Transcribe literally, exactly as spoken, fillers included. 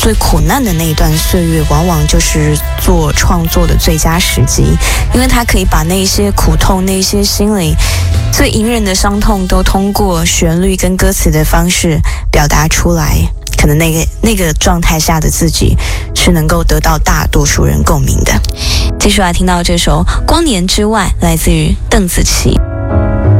最苦难的那一段岁月，往往就是做创作的最佳时机，因为他可以把那些苦痛、那些心里最隐忍的伤痛，都通过旋律跟歌词的方式表达出来。可能那个那个状态下的自己是能够得到大多数人共鸣的。继续来听到这首《光年之外》，来自于邓紫棋。